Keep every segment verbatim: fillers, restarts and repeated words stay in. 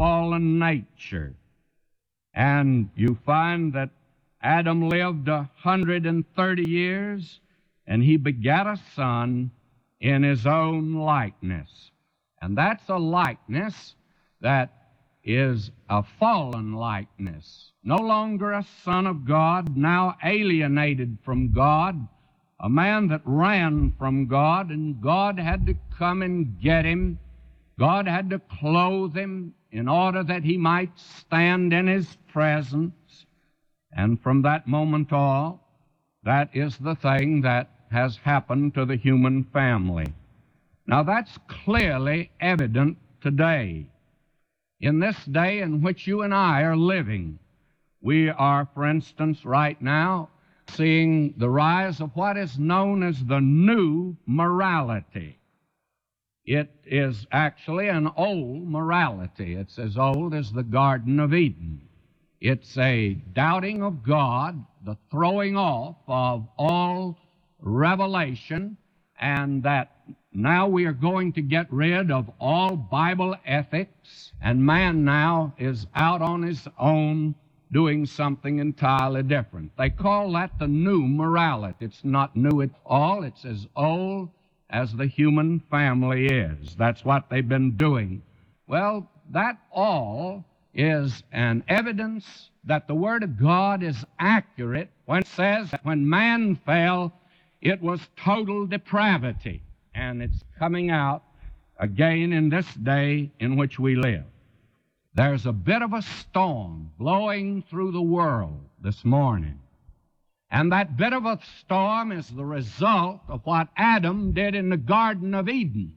fallen nature. And you find that Adam lived a hundred and thirty years, and he begat a son in his own likeness. And that's a likeness that is a fallen likeness. No longer a son of God, now alienated from God, a man that ran from God, and God had to come and get him. God had to clothe him in order that he might stand in his presence. And from that moment on, that is the thing that has happened to the human family. Now, that's clearly evident today. In this day in which you and I are living, we are, for instance, right now, seeing the rise of what is known as the new morality. It is actually an old morality. It's as old as the Garden of Eden. It's a doubting of God, the throwing off of all revelation, and that now we are going to get rid of all Bible ethics, and man now is out on his own doing something entirely different. They call that the new morality. It's not new at all. It's as old as the human family is. That's what they've been doing. Well, that all is an evidence that the Word of God is accurate when it says that when man fell, it was total depravity. And it's coming out again in this day in which we live. There's a bit of a storm blowing through the world this morning. And that bit of a storm is the result of what Adam did in the Garden of Eden.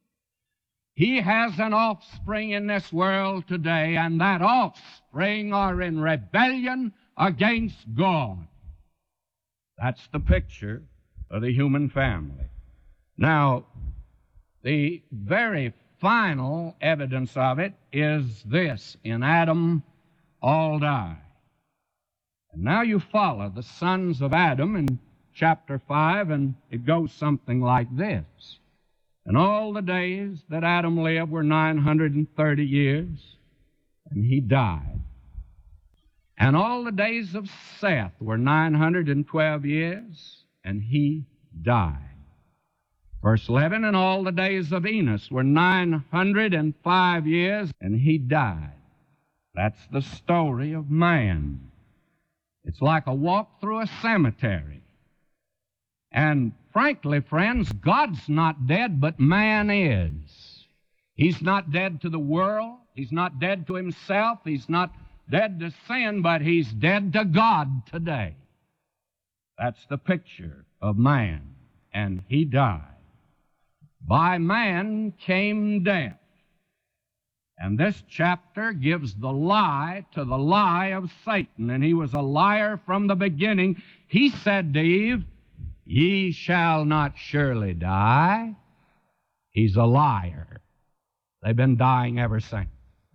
He has an offspring in this world today, and that offspring are in rebellion against God. That's the picture of the human family. Now, the very final evidence of it is this: in Adam all die. And now you follow the sons of Adam in chapter five, and it goes something like this. And all the days that Adam lived were nine hundred thirty years, and he died. And all the days of Seth were nine hundred twelve years, and he died. Verse eleven, and all the days of Enos were nine hundred five years, and he died. That's the story of man. It's like a walk through a cemetery. And frankly, friends, God's not dead, but man is. He's not dead to the world. He's not dead to himself. He's not dead to sin, but he's dead to God today. That's the picture of man. And he died. By man came death. And this chapter gives the lie to the lie of Satan. And he was a liar from the beginning. He said to Eve, "Ye shall not surely die." He's a liar. They've been dying ever since.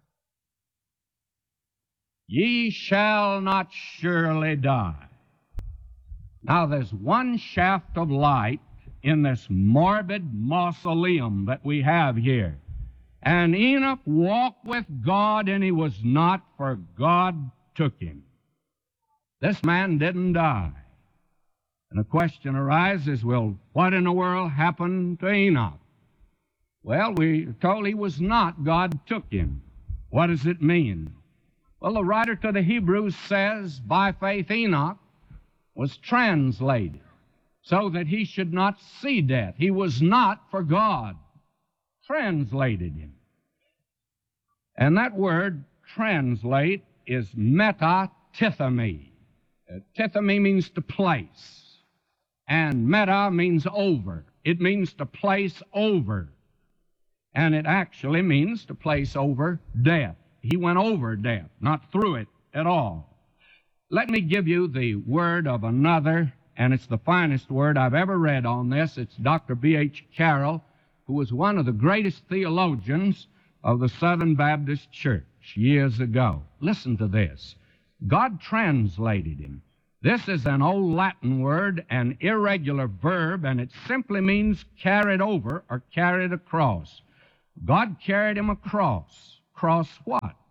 Ye shall not surely die. Now there's one shaft of light in this morbid mausoleum that we have here. And Enoch walked with God, and he was not, for God took him. This man didn't die. And the question arises, well, what in the world happened to Enoch? Well, we are told he was not. God took him. What does it mean? Well, the writer to the Hebrews says, by faith Enoch was translated so that he should not see death. He was not, for God translated him. And that word translate is metatithemi. Uh, tithemi means to place, and meta means over. It means to place over, and it actually means to place over death. He went over death, not through it at all. Let me give you the word of another, and it's the finest word I've ever read on this. It's Doctor B H Carroll, who was one of the greatest theologians of the Southern Baptist Church years ago. Listen to this. God translated him. This is an old Latin word, an irregular verb, and it simply means carried over or carried across. God carried him across. Across what?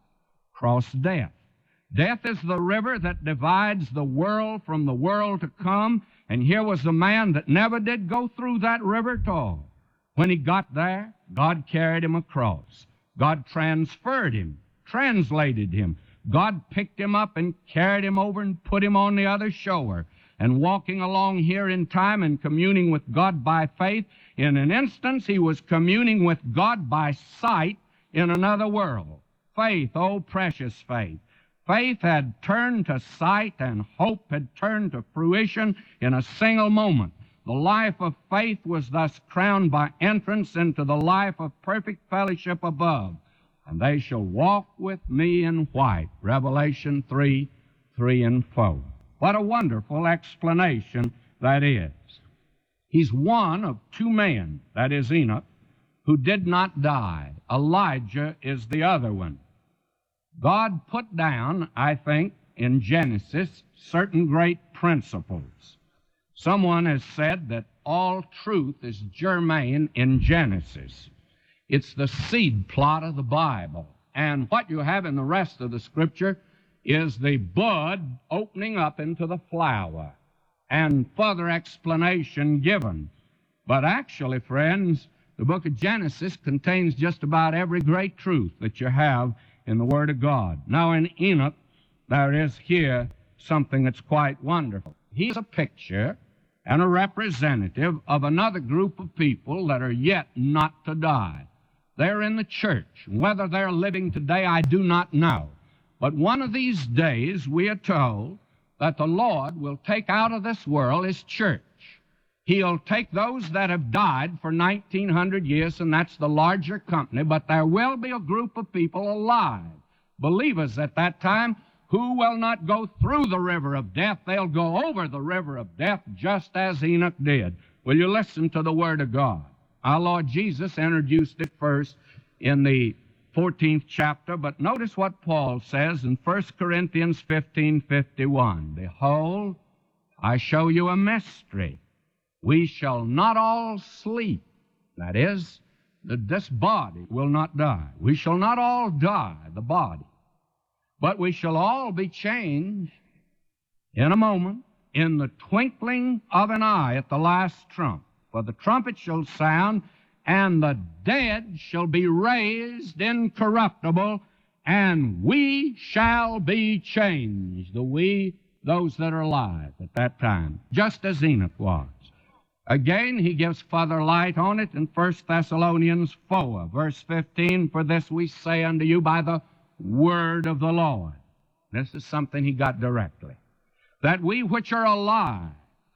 cross death. Death is the river that divides the world from the world to come, and here was a man that never did go through that river at all. When he got there, God carried him across. God transferred him, translated him. God picked him up and carried him over and put him on the other shore. And walking along here in time and communing with God by faith, in an instance he was communing with God by sight in another world. Faith, oh precious faith. Faith had turned to sight, and hope had turned to fruition in a single moment. The life of faith was thus crowned by entrance into the life of perfect fellowship above. And they shall walk with me in white. Revelation three, three and four. What a wonderful explanation that is. He's one of two men, that is Enoch, who did not die. Elijah is the other one. God put down, I think, in Genesis, certain great principles. Someone has said that all truth is germane in Genesis. It's the seed plot of the Bible. And what you have in the rest of the Scripture is the bud opening up into the flower and further explanation given. But actually, friends, the book of Genesis contains just about every great truth that you have in the Word of God. Now, in Enoch, there is here something that's quite wonderful. He's a picture and a representative of another group of people that are yet not to die. They're in the church. Whether they're living today, I do not know. But one of these days, we are told that the Lord will take out of this world His church. He'll take those that have died for nineteen hundred years, and that's the larger company, but there will be a group of people alive, believers at that time, who will not go through the river of death. They'll go over the river of death just as Enoch did. Will you listen to the Word of God? Our Lord Jesus introduced it first in the fourteenth chapter, but notice what Paul says in First Corinthians fifteen fifty-one. Behold, I show you a mystery. We shall not all sleep. That is, that this body will not die. We shall not all die, the body. But we shall all be changed in a moment, in the twinkling of an eye at the last trump. For the trumpet shall sound, and the dead shall be raised incorruptible, and we shall be changed. The we, those that are alive at that time, just as Enoch was. Again, he gives further light on it in First Thessalonians four, verse fifteen, for this we say unto you by the word of the Lord. This is something he got directly. That we which are alive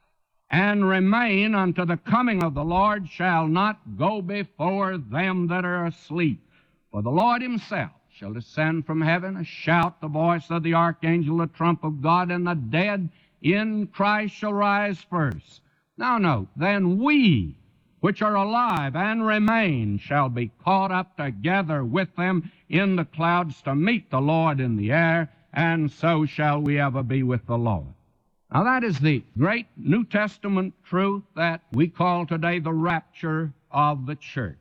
and remain unto the coming of the Lord shall not go before them that are asleep. For the Lord himself shall descend from heaven, a shout, the voice of the archangel, the trump of God, and the dead in Christ shall rise first. Now note, then we, which are alive and remain, shall be caught up together with them in the clouds to meet the Lord in the air, and so shall we ever be with the Lord. Now that is the great New Testament truth that we call today the rapture of the church.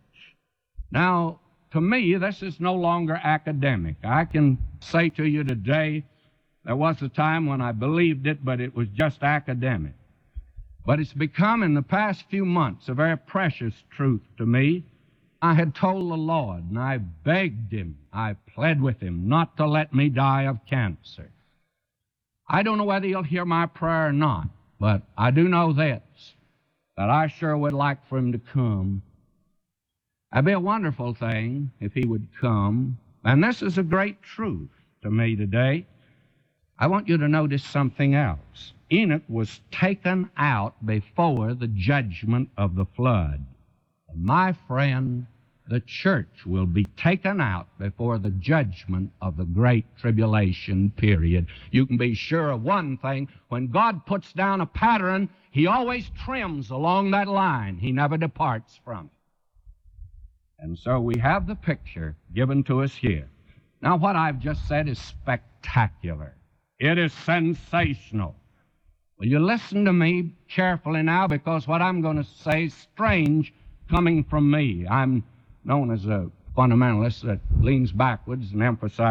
Now, to me, this is no longer academic. I can say to you today, there was a time when I believed it, but it was just academic. But it's become, in the past few months, a very precious truth to me. I had told the Lord, and I begged Him, I pled with Him, not to let me die of cancer. I don't know whether He'll hear my prayer or not, but I do know this, that I sure would like for Him to come. It'd be a wonderful thing if He would come, and this is a great truth to me today. I want you to notice something else. Enoch was taken out before the judgment of the flood. And my friend, the church will be taken out before the judgment of the great tribulation period. You can be sure of one thing. When God puts down a pattern, He always trims along that line. He never departs from it. And so we have the picture given to us here. Now, what I've just said is spectacular. It is sensational. Will you listen to me carefully now, because what I'm going to say is strange coming from me. I'm known as a fundamentalist that leans backwards and emphasizes